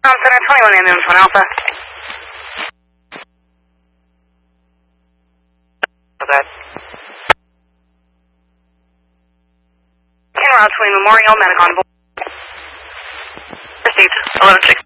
Center 21 ambulance 1 Alpha. That. Route 20 Memorial, medic on board. Received. 11-6.